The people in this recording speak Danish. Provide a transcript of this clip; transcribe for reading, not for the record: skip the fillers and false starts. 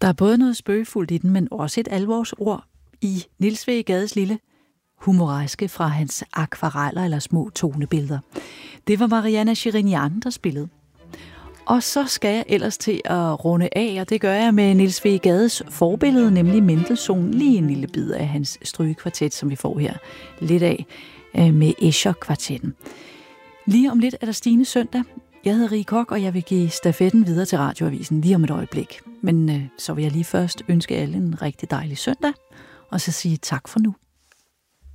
Der er både noget spøgefuldt i den, men også et alvorsord i Niels W. Gades lille humoreske fra hans akvareller eller små tonebilleder. Det var Mariana Shirinyan, der spillede. Og så skal jeg ellers til at runde af, og det gør jeg med Niels W. Gades forbillede, nemlig Mendelssohn, lige en lille bid af hans strygekvartet, som vi får her lidt af med Escher-kvartetten. Lige om lidt er der Stine Søndag. Jeg hedder Rie Kok, og jeg vil give stafetten videre til Radioavisen lige om et øjeblik. Men så vil jeg lige først ønske alle en rigtig dejlig søndag, og så sige tak for nu.